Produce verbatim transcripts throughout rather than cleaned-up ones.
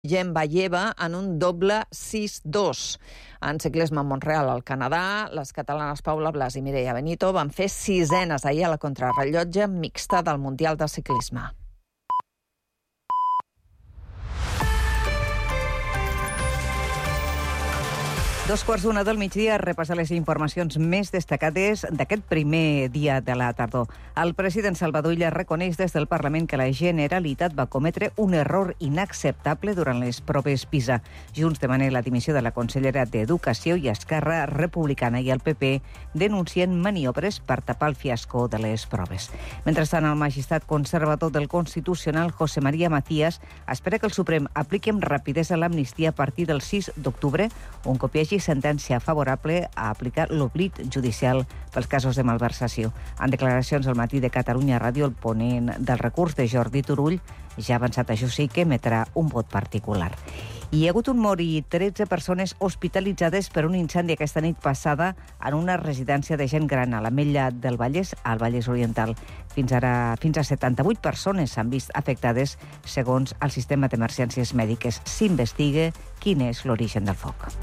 Gembayeva en un doble sis dos. En ciclisme a Montreal, al Canadà, les catalanes Paula Blas i Mireia Benito van fer sisenes ahir a la contrarrellotge mixta del Mundial de Ciclisme. Dos quarts d'una del migdia, repassar les informacions més destacades d'aquest primer dia de la tardor. El president Salvador Illa reconeix des del Parlament que la Generalitat va cometre un error inacceptable durant les proves PISA. Junts demanen la dimissió de la consellera d'Educació i Esquerra Republicana i el P P denuncien maniobres per tapar el fiasco de les proves. Mentrestant, el magistrat conservador del Constitucional, José María Macías, espera que el Suprem apliqui amb rapidesa l'amnistia a partir del sis d'octubre, un cop hi hagi sentència favorable a aplicar l'oblit judicial pels casos de malversació. En declaracions al matí de Catalunya Ràdio, el ponent del recurs de Jordi Turull ja ha avançat, això sí, que emetrà un vot particular. Hi ha hagut un mort i tretze persones hospitalitzades per un incendi aquesta nit passada en una residència de gent gran a l'Ametlla del Vallès, al Vallès Oriental. Fins ara, fins a setanta-vuit persones s'han vist afectades, segons el sistema d'emergències mèdiques. S'investiga quin és l'origen del foc.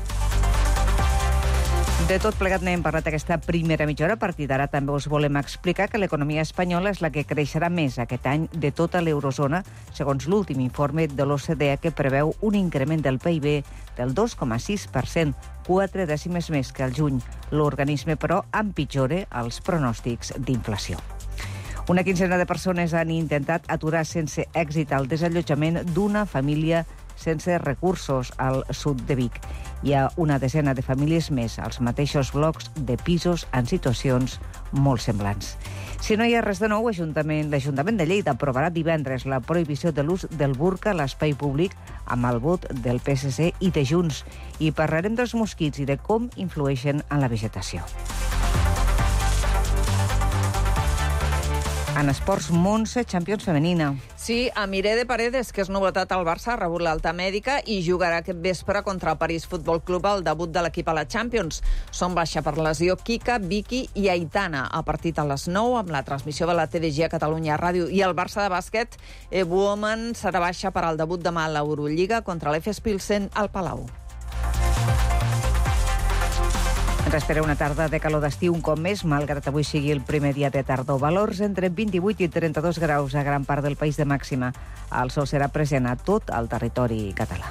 De tot plegat n'hem parlat aquesta primera mitja hora. A partir d'ara també us volem explicar que l'economia espanyola és la que creixerà més aquest any de tota l'eurozona, segons l'últim informe de l'O C D E, que preveu un increment del P I B del dos coma sis per cent, quatre dècimes més que el juny. L'organisme, però, empitjora els pronòstics d'inflació. Una quinzena de persones han intentat aturar sense èxit el desallotjament d'una família sense recursos al sud de Vic. Hi ha una desena de famílies més als mateixos blocs de pisos en situacions molt semblants. Si no hi ha res de nou, l'Ajuntament de Lleida aprovarà divendres la prohibició de l'ús del burca a l'espai públic amb el vot del P S C i de Junts. I parlarem dels mosquits i de com influeixen en la vegetació. En esports, Montse, Champions femenina. Sí, Amiré de Paredes, que és novetat al Barça, ha rebut l'alta mèdica i jugarà aquest vespre contra el París Futbol Club al debut de l'equip a la Champions. Són baixa per lesió Kika, Vicky i Aitana. A partit a les nou, amb la transmissió de la T D G a Catalunya Ràdio. I el Barça de bàsquet, Woman, serà baixa per al debut demà a l'Eurolliga contra l'F S Pilsen al Palau. Ens espera una tarda de calor d'estiu un cop més, malgrat avui sigui el primer dia de tardor. Valors entre vint-i-vuit i trenta-dos graus a gran part del país de màxima. El sol serà present a tot el territori català.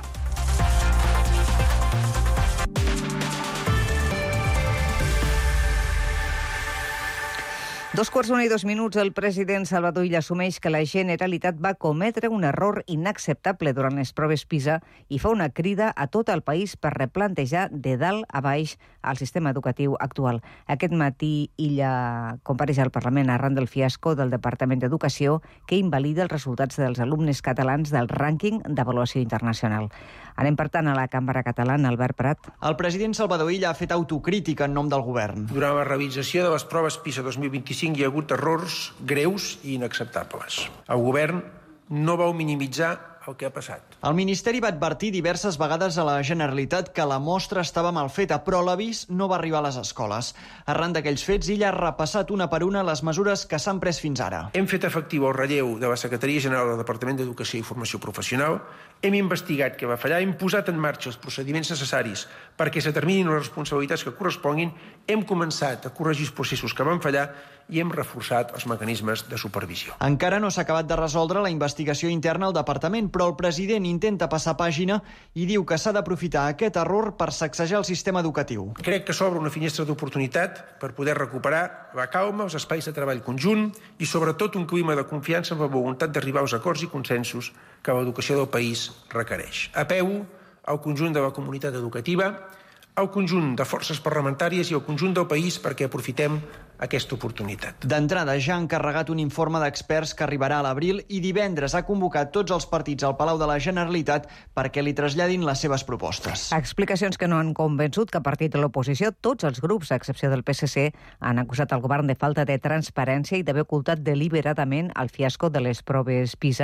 Dos quarts d'una i dos minuts, el president Salvador Illa assumeix que la Generalitat va cometre un error inacceptable durant les proves PISA i fa una crida a tot el país per replantejar de dalt a baix el sistema educatiu actual. Aquest matí Illa compareix al Parlament arran del fiasco del Departament d'Educació que invalida els resultats dels alumnes catalans del rànquing d'avaluació internacional. Anem, per tant, a la Cambra Catalana. Albert Prat. El president Salvador Illa ha fet autocrítica en nom del govern. Durant la realització de les proves PISA dos mil vint-i-cinc hi ha hagut errors greus i inacceptables. El govern no vau minimitzar el que ha passat. El Ministeri va advertir diverses vegades a la Generalitat que la mostra estava mal feta, però l'avís no va arribar a les escoles. Arran d'aquells fets, Illa ha repassat una per una les mesures que s'han pres fins ara. Hem fet efectiu el relleu de la Secretaria General del Departament d'Educació i Formació Professional, hem investigat què va fallar, hem posat en marxa els procediments necessaris perquè s'determinin les responsabilitats que corresponguin, hem començat a corregir els processos que van fallar i hem reforçat els mecanismes de supervisió. Encara no s'ha acabat de resoldre la investigació interna al departament, però el president intenta passar pàgina i diu que s'ha d'aprofitar aquest error per sacsejar el sistema educatiu. Crec que s'obre una finestra d'oportunitat per poder recuperar la calma, els espais de treball conjunt i sobretot un clima de confiança amb la voluntat d'arribar als acords i consensos que l'educació del país requereix. Apel·lo al conjunt de la comunitat educativa, al conjunt de forces parlamentàries i al conjunt del país perquè aprofitem aquesta oportunitat. D'entrada, ja ha encarregat un informe d'experts que arribarà a l'abril i divendres ha convocat tots els partits al Palau de la Generalitat perquè li traslladin les seves propostes. Explicacions que no han convençut que a partir de l'oposició tots els grups, a excepció del P S C, han acusat el govern de falta de transparència i d'haver ocultat deliberadament el fiasco de les proves PISA,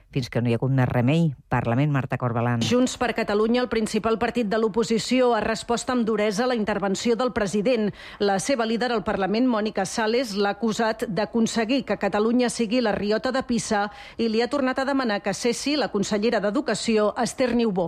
fins que no hi ha hagut més remei. Parlament, Marta Corbalan. Junts per Catalunya, el principal partit de l'oposició, ha respost amb duresa a la intervenció del president. La seva líder al Parlament, Mònica Sales, l'ha acusat d'aconseguir que Catalunya sigui la riota de Pisa i li ha tornat a demanar que cessi la consellera d'Educació, Esther Niubó.